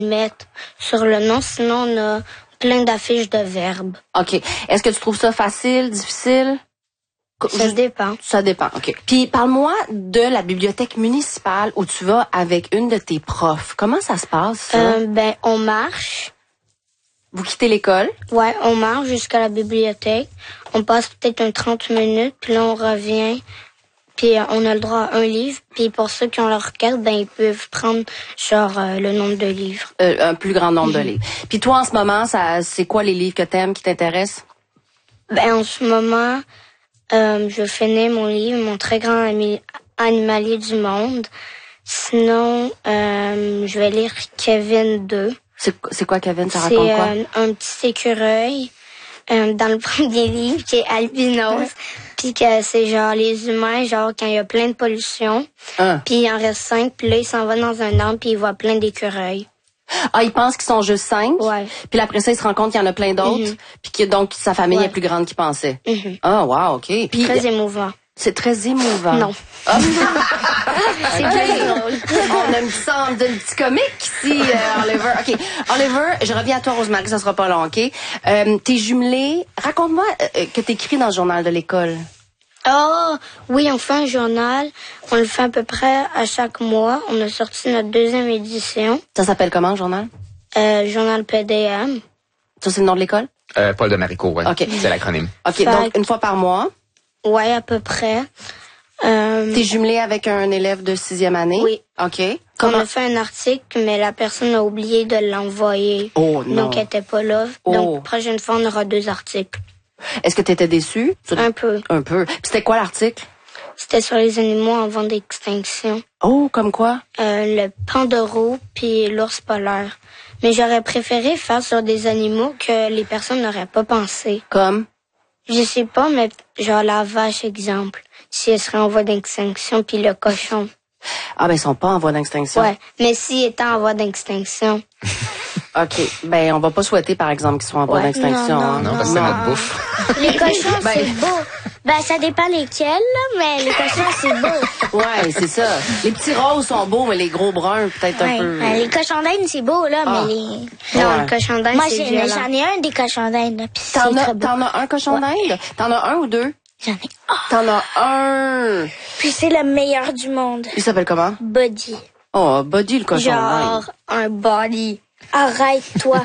mettre sur le nom, sinon on a plein d'affiches de verbes. OK. Est-ce que tu trouves ça facile, difficile? Ça dépend. Ça dépend, OK. Puis parle-moi de la bibliothèque municipale où tu vas avec une de tes profs. Comment ça se passe, ça? On marche. Vous quittez l'école? Ouais, on marche jusqu'à la bibliothèque. On passe peut-être 30 minutes, puis là on revient. Puis on a le droit à un livre. Puis pour ceux qui ont leur carte, ils peuvent prendre le nombre de livres. Un plus grand nombre de livres. Puis toi, en ce moment, c'est quoi les livres que t'aimes, qui t'intéressent? En ce moment, je finis mon livre, Mon très grand animalier du monde. Sinon, je vais lire Kevin 2. C'est quoi, Kevin? Ça raconte quoi? C'est un petit écureuil dans le premier livre qui est albinos. Puis que c'est les humains, quand il y a plein de pollution. Puis il en reste 5, puis là, il s'en va dans un arbre, puis il voit plein d'écureuils. Ah, ils pensent qu'ils sont juste 5? Ouais. Puis après ça, il se rend compte qu'il y en a plein d'autres? Puis que donc, sa famille est plus grande qu'il pensait? Ah, wow, OK. Puis, très émouvant. C'est très émouvant. Non. Ah. C'est très drôle. On a mis ça en d'un petit comique ici, Oliver. OK. Oliver, je reviens à toi, Rosemary, ça sera pas long, OK? T'es jumelée. Raconte-moi que t'écris dans le journal de l'école. Oh, oui, on fait un journal. On le fait à peu près à chaque mois. On a sorti notre 2e édition. Ça s'appelle comment, le journal? Journal PDM. Ça, c'est le nom de l'école? Paul de Marico, ouais. OK. C'est l'acronyme. OK, donc une fois par mois? Ouais, à peu près. T'es jumelée avec un élève de 6e année? Oui. OK. On a fait un article, mais la personne a oublié de l'envoyer. Oh non. Donc, elle était pas là. Donc, la prochaine fois, on aura 2 articles. Est-ce que t'étais déçue? Un peu. Un peu. Puis c'était quoi l'article? C'était sur les animaux en voie d'extinction. Oh, comme quoi? Le pandereau puis l'ours polaire. Mais j'aurais préféré faire sur des animaux que les personnes n'auraient pas pensé. Comme? Je sais pas, mais la vache, exemple. Si elle serait en voie d'extinction, puis le cochon. Ah, ils sont pas en voie d'extinction. Ouais, mais s'ils étaient en voie d'extinction. OK. On va pas souhaiter, par exemple, qu'ils soient en voie d'extinction. Non, parce que c'est notre bouffe. Les cochons, c'est beau. Ça dépend lesquels, là, mais les cochons, c'est beau. Ouais, c'est ça. Les petits roses sont beaux, mais les gros bruns, peut-être un peu... Les cochons d'Inde, c'est beau, là, mais les... Non, le cochon d'Inde, c'est violent. Moi, j'en ai un des cochons d'Inde, là, pis T'en as un cochon d'Inde? T'en as un ou 2? J'en ai un. T'en as un! Puis c'est le meilleur du monde. Il s'appelle comment? Buddy. Oh, Buddy, le cochon d'Inde. Un body. Arrête-toi.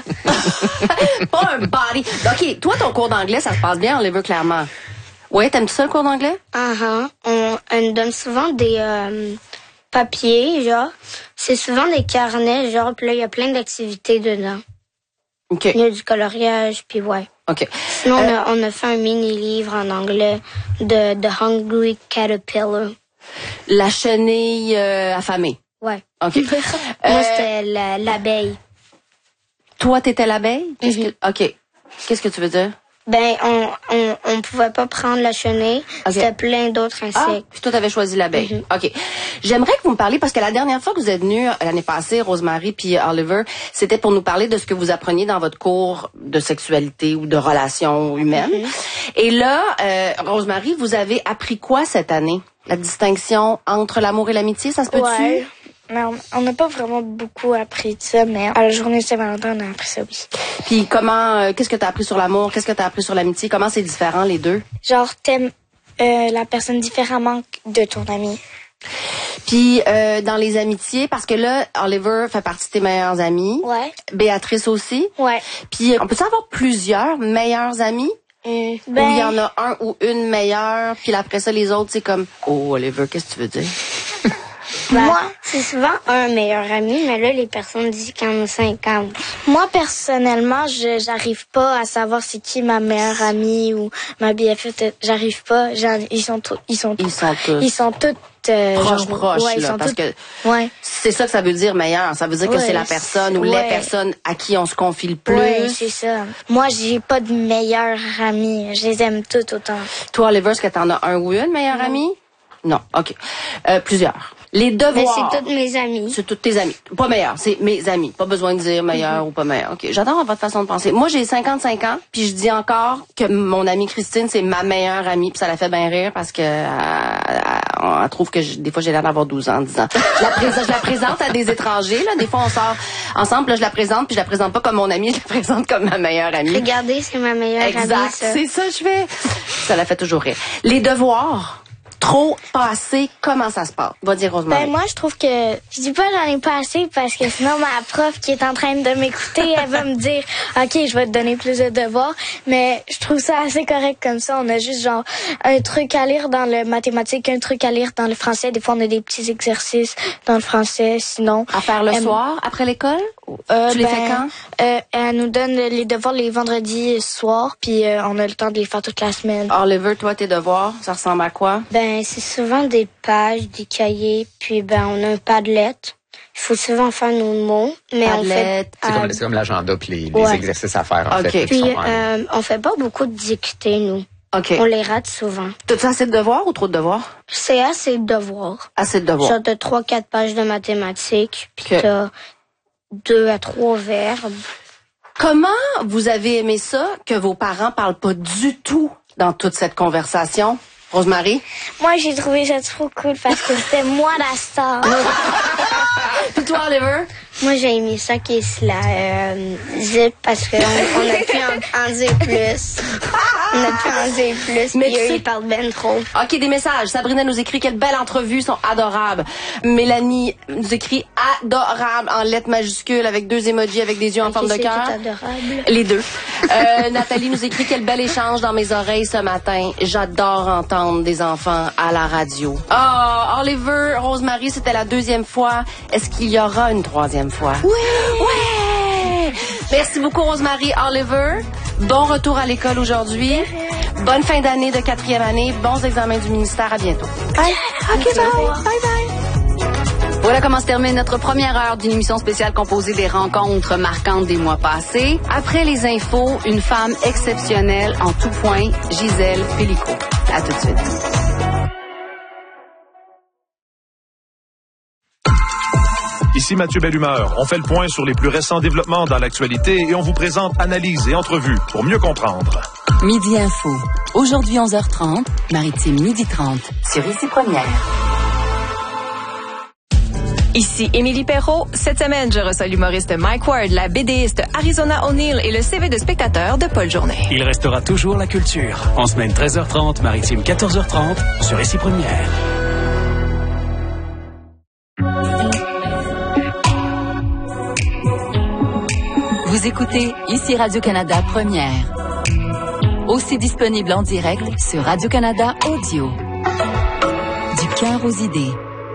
Pas un body. OK, toi, ton cours d'anglais, ça se passe bien, Oliver, clairement. Oui, t'aimes-tu ça, le cours d'anglais? On nous donne souvent des papiers, C'est souvent des carnets, puis là, il y a plein d'activités dedans. OK. Il y a du coloriage, puis ouais. OK. Sinon, on a fait un mini-livre en anglais de The Hungry Caterpillar. La chenille affamée. Ouais. OK. Moi, c'était l'abeille. Toi, t'étais l'abeille? OK. Qu'est-ce que tu veux dire? On pouvait pas prendre la chenille. Okay. C'était plein d'autres insectes. Ah, puis toi, t'avais choisi l'abeille. OK. J'aimerais que vous me parliez, parce que la dernière fois que vous êtes venus, l'année passée, Rosemary puis Oliver, c'était pour nous parler de ce que vous appreniez dans votre cours de sexualité ou de relations humaines. Et là, Rosemary, vous avez appris quoi cette année? La distinction entre l'amour et l'amitié, ça se peut-tu? Ouais. Mais on n'a pas vraiment beaucoup appris de ça, mais à la journée de Saint-Valentin, on a appris ça, oui. Puis comment, qu'est-ce que t'as appris sur l'amour? Qu'est-ce que t'as appris sur l'amitié? Comment c'est différent, les deux? T'aimes la personne différemment de ton ami. Puis dans les amitiés, parce que là, Oliver fait partie de tes meilleurs amis. Ouais. Béatrice aussi. Ouais. Puis on peut avoir plusieurs meilleurs amis? Ou il y en a un ou une meilleure, puis après ça, les autres, c'est comme... Oh, Oliver, qu'est-ce que tu veux dire? Moi, c'est souvent un meilleur ami, mais là, les personnes disent qu'il y en a 50. Moi, personnellement, j'arrive pas à savoir c'est qui ma meilleure amie ou ma BFF. J'arrive pas. Ils sont tous proches, ouais, là, parce que ouais. C'est ça que ça veut dire meilleur. Ça veut dire que c'est la personne ou les personnes à qui on se confie le plus. Oui, c'est ça. Moi, j'ai pas de meilleure amie. Je les aime toutes autant. Toi, Oliver, est-ce que t'en as un ou une meilleure amie? Non, OK. Plusieurs. Les devoirs. Mais c'est toutes mes amies. C'est toutes tes amies. Pas meilleures, c'est mes amis. Pas besoin de dire meilleur ou pas meilleur. OK, j'adore votre façon de penser. Moi, j'ai 55 ans, puis je dis encore que mon amie Christine, c'est ma meilleure amie, puis ça la fait bien rire parce que elle trouve que des fois j'ai l'air d'avoir 12 ans, 10 ans. Je la présente à des étrangers, là. Des fois on sort ensemble, là, je la présente, puis je la présente pas comme mon amie, je la présente comme ma meilleure amie. Regardez, c'est ma meilleure amie. Exact, c'est ça je fais. Ça la fait toujours rire. Les devoirs. Trop, pas assez, comment ça se passe? Va dire Rosemary. Ben, moi, je trouve que, je dis pas j'en ai pas assez parce que sinon ma prof qui est en train de m'écouter, elle va me dire, OK, je vais te donner plus de devoirs, mais je trouve ça assez correct comme ça. On a juste genre un truc à lire dans le mathématique, un truc à lire dans le français. Des fois, on a des petits exercices dans le français, sinon. À faire le soir, après l'école? Tu les fais quand? Elle nous donne les devoirs les vendredis soirs, puis on a le temps de les faire toute la semaine. Oliver, toi, tes devoirs, ça ressemble à quoi? Ben, c'est souvent des pages, des cahiers, puis ben, on a un Padlet. Il faut souvent faire nos mots, mais Padlet. on fait... C'est comme l'agenda puis les exercices à faire, en fait. Puis, on fait pas beaucoup de dictées, nous. OK. On les rate souvent. T'as-tu assez de devoirs ou trop de devoirs? C'est assez de devoirs. Assez de devoirs. Genre, t'as 3-4 pages de mathématiques, puis t'as 2 à 3 verbes. Comment vous avez aimé ça que vos parents parlent pas du tout dans toute cette conversation? Rosemary? Moi, j'ai trouvé ça trop cool parce que c'était moi la star. Puis toi, Oliver? Moi, j'ai aimé ça qui est la zip parce qu'on a pu en dire plus. On a pu en dire plus, mais ils parlent ben trop. OK, des messages. Sabrina nous écrit « Quelle belle entrevue, sont adorables ». Mélanie nous écrit « Adorable » en lettres majuscules avec 2 emojis avec des yeux en forme de cœur. Adorable. Les 2. Nathalie nous écrit « Quel bel échange dans mes oreilles ce matin. J'adore entendre des enfants à la radio. » Oh, Oliver, Rosemary, c'était la 2e fois. Est-ce qu'il y aura une 3e fois? Oui! Ouais! Merci beaucoup, Rosemary. Oliver, bon retour à l'école aujourd'hui. Bonne fin d'année de 4e année. Bons examens du ministère. À bientôt. Bye. OK, bye. Bye. Voilà comment se termine notre première heure d'une émission spéciale composée des rencontres marquantes des mois passés. Après les infos, une femme exceptionnelle en tout point, Gisèle Pélico. À tout de suite. Ici Mathieu Bellumeur. On fait le point sur les plus récents développements dans l'actualité et on vous présente analyses et entrevues pour mieux comprendre. Midi Info. Aujourd'hui 11h30, Maritime 12h30 sur Ici Première. Ici Émilie Perrault. Cette semaine, je reçois l'humoriste Mike Ward, la BDiste Arizona O'Neill et le CV de spectateur de Paul Journet. Il restera toujours la culture. En semaine 13h30, Maritime 14h30 sur Ici Première. Vous écoutez Ici Radio-Canada Première. Aussi disponible en direct sur Radio-Canada Audio. Du cœur aux idées.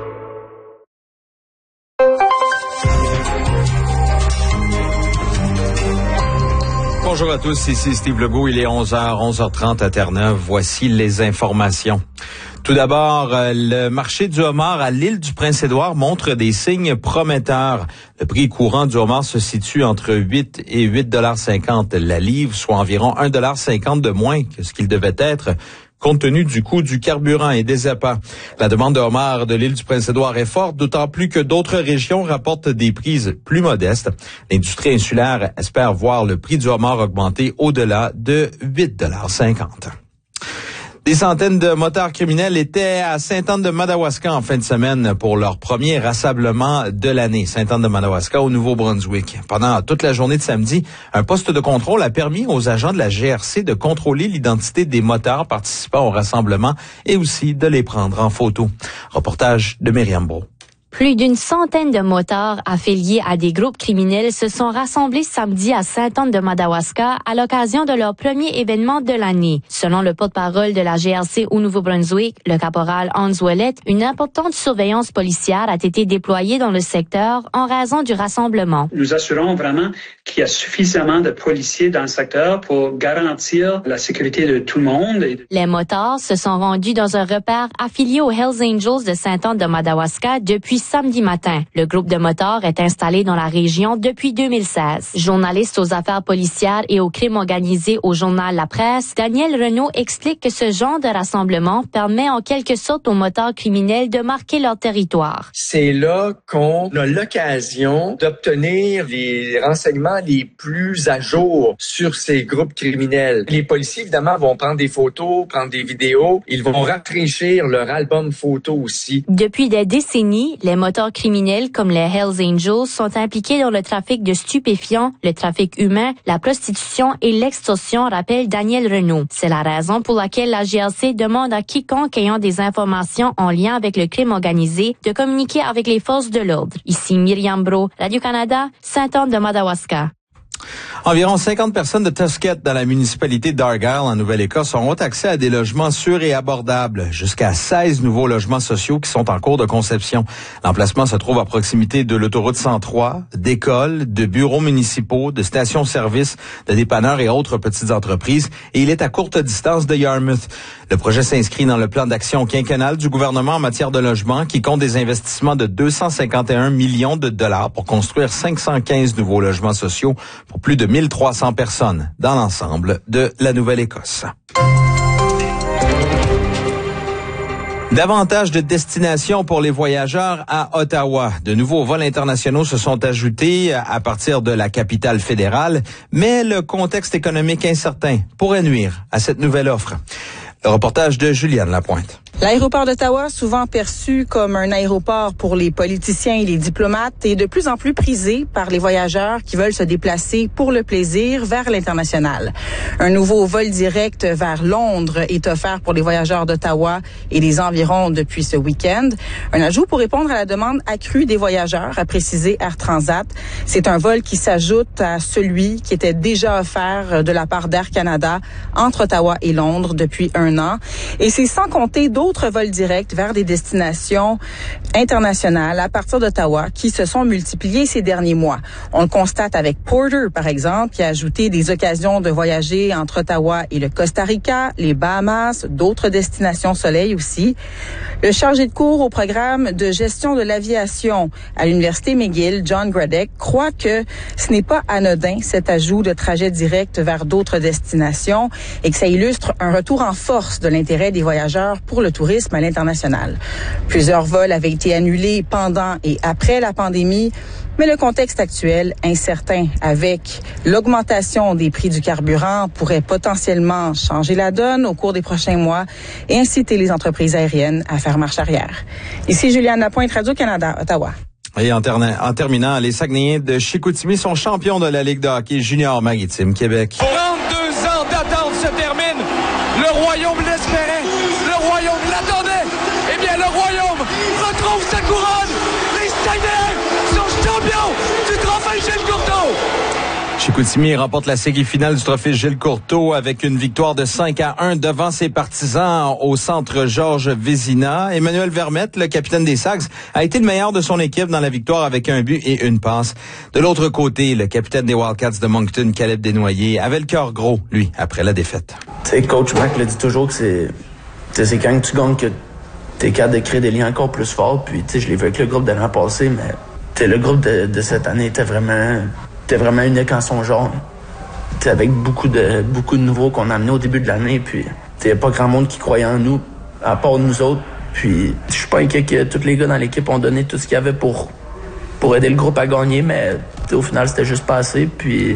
Bonjour à tous, ici Steve Legault, il est 11h, 11h30 à Terre-Neuve. Voici les informations. Tout d'abord, le marché du homard à l'île du Prince-Édouard montre des signes prometteurs. Le prix courant du homard se situe entre 8 et 8,50 $ la livre, soit environ 1,50 $ de moins que ce qu'il devait être, compte tenu du coût du carburant et des appâts. La demande de homard de l'île du Prince-Édouard est forte, d'autant plus que d'autres régions rapportent des prix plus modestes. L'industrie insulaire espère voir le prix du homard augmenter au-delà de 8,50 $. Des centaines de motards criminels étaient à Sainte-Anne-de-Madawaska en fin de semaine pour leur premier rassemblement de l'année. Sainte-Anne-de-Madawaska au Nouveau-Brunswick. Pendant toute la journée de samedi, un poste de contrôle a permis aux agents de la GRC de contrôler l'identité des motards participant au rassemblement et aussi de les prendre en photo. Reportage de Myriam Brault. Plus d'une centaine de motards affiliés à des groupes criminels se sont rassemblés samedi à Sainte-Anne-de-Madawaska à l'occasion de leur premier événement de l'année. Selon le porte-parole de la GRC au Nouveau-Brunswick, le caporal Hans Ouellet, une importante surveillance policière a été déployée dans le secteur en raison du rassemblement. Nous assurons vraiment qu'il y a suffisamment de policiers dans le secteur pour garantir la sécurité de tout le monde. Les motards se sont rendus dans un repère affilié aux Hells Angels de Sainte-Anne-de-Madawaska depuis samedi matin. Le groupe de motards est installé dans la région depuis 2016. Journaliste aux affaires policières et aux crimes organisés au journal La Presse, Daniel Renaud explique que ce genre de rassemblement permet en quelque sorte aux motards criminels de marquer leur territoire. C'est là qu'on a l'occasion d'obtenir les renseignements les plus à jour sur ces groupes criminels. Les policiers, évidemment, vont prendre des photos, prendre des vidéos. Ils vont rafraîchir leur album photo aussi. Depuis des décennies, les motards criminels comme les Hells Angels sont impliqués dans le trafic de stupéfiants, le trafic humain, la prostitution et l'extorsion, rappelle Daniel Renaud. C'est la raison pour laquelle la GRC demande à quiconque ayant des informations en lien avec le crime organisé de communiquer avec les forces de l'ordre. Ici Myriam Brault, Radio-Canada, Sainte-Anne-de-Madawaska. Environ 50 personnes de Tusquette dans la municipalité d'Argyle, en Nouvelle-Écosse, auront accès à des logements sûrs et abordables. Jusqu'à 16 nouveaux logements sociaux qui sont en cours de conception. L'emplacement se trouve à proximité de l'autoroute 103, d'écoles, de bureaux municipaux, de stations-service, de dépanneurs et autres petites entreprises. Et il est à courte distance de Yarmouth. Le projet s'inscrit dans le plan d'action quinquennal du gouvernement en matière de logement qui compte des investissements de 251 millions de dollars pour construire 515 nouveaux logements sociaux pour plus de 1300 personnes dans l'ensemble de la Nouvelle-Écosse. Davantage de destinations pour les voyageurs à Ottawa. De nouveaux vols internationaux se sont ajoutés à partir de la capitale fédérale, mais le contexte économique incertain pourrait nuire à cette nouvelle offre. Le reportage de Juliane Lapointe. L'aéroport d'Ottawa, souvent perçu comme un aéroport pour les politiciens et les diplomates, est de plus en plus prisé par les voyageurs qui veulent se déplacer pour le plaisir vers l'international. Un nouveau vol direct vers Londres est offert pour les voyageurs d'Ottawa et des environs depuis ce week-end. Un ajout pour répondre à la demande accrue des voyageurs, a précisé Air Transat. C'est un vol qui s'ajoute à celui qui était déjà offert de la part d'Air Canada entre Ottawa et Londres depuis un an. Et c'est sans compter d'autres vols directs vers des destinations internationales à partir d'Ottawa qui se sont multipliés ces derniers mois. On le constate avec Porter, par exemple, qui a ajouté des occasions de voyager entre Ottawa et le Costa Rica, les Bahamas, d'autres destinations soleil aussi. Le chargé de cours au programme de gestion de l'aviation à l'Université McGill, John Gradek, croit que ce n'est pas anodin, cet ajout de trajets directs vers d'autres destinations, et que ça illustre un retour en force de l'intérêt des voyageurs pour le tourisme à l'international. Plusieurs vols avaient été annulés pendant et après la pandémie, mais le contexte actuel, incertain avec l'augmentation des prix du carburant, pourrait potentiellement changer la donne au cours des prochains mois et inciter les entreprises aériennes à faire marche arrière. Ici Juliane Lapointe, Radio-Canada, Ottawa. Et en terminant, les Saguenayens de Chicoutimi sont champions de la Ligue de hockey junior maritime Québec. 32 ans d'attente se terminent. Le Royaume l'espérait. Le Royaume l'attendait. Eh bien, le Royaume retrouve sa couronne. Les Saguenayens sont champions du trophée Gilles Courteau. Chicoutimi remporte la série finale du trophée Gilles Courteau avec une victoire de 5-1 devant ses partisans au centre Georges Vézina. Emmanuel Vermette, le capitaine des Sags, a été le meilleur de son équipe dans la victoire avec un but et une passe. De l'autre côté, le capitaine des Wildcats de Moncton, Caleb Desnoyers, avait le cœur gros, lui, après la défaite. Tu sais, coach Mac le dit toujours que c'est quand tu gagnes que t'es capable de créer des liens encore plus forts. Puis, tu sais, je l'ai vu avec le groupe de l'an passé, mais le groupe de cette année était vraiment unique en son genre. T'sais, avec beaucoup de nouveaux qu'on a amenés au début de l'année, puis il n'y a pas grand monde qui croyait en nous, à part nous autres. Puis je suis pas inquiet que tous les gars dans l'équipe ont donné tout ce qu'il y avait pour aider le groupe à gagner, mais au final, c'était juste pas assez, puis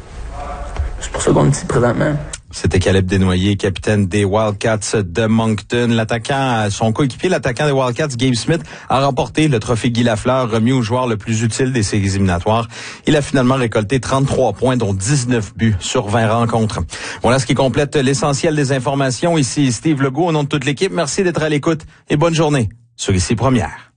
c'est pour ça qu'on est ici présentement. C'était Caleb Desnoyers, capitaine des Wildcats de Moncton. Son coéquipier, l'attaquant des Wildcats, Gabe Smith, a remporté le trophée Guy Lafleur, remis au joueur le plus utile des séries éliminatoires. Il a finalement récolté 33 points, dont 19 buts sur 20 rencontres. Voilà ce qui complète l'essentiel des informations. Ici Steve Legault, au nom de toute l'équipe. Merci d'être à l'écoute et bonne journée sur Ici Première.